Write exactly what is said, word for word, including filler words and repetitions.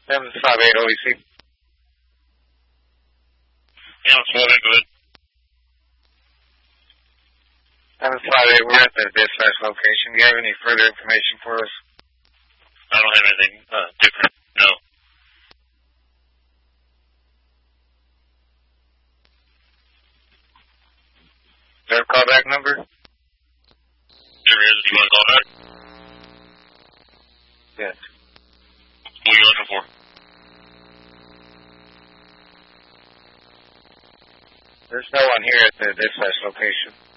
seven five eight O E C. Yeah, I'm smoking, go ahead. seven five eight, we're at the dispatch location. Do you have any further information for us? I don't have anything uh, different, no. Is there a callback number? There is. Do you want to call back? Yes. What are you looking for? There's no one here at the dispatch location.